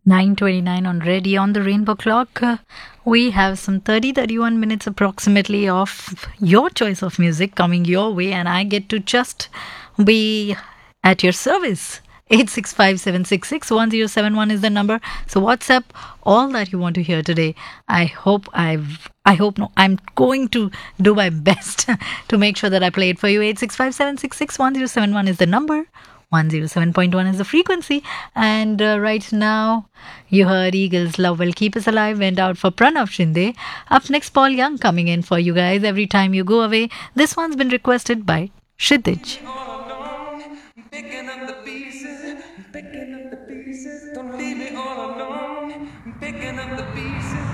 9:29 on Ready on the Rainbow Clock. We have some 31 minutes approximately of your choice of music coming your way, and I get to just be at your service. 865-766-1071 is the number. So WhatsApp all that you want to hear today. I'm going to do my best to make sure that I play it for you. 865-766-1071 is the number. 107.1 is the frequency. And right now, you heard Eagles' Love Will Keep Us Alive went out for Pranav Shinde. Up next, Paul Young coming in for you guys. Every Time You Go Away. This one's been requested by Shitij. All alone, picking up the pieces, picking up the pieces. Don't leave me all alone, picking up the pieces.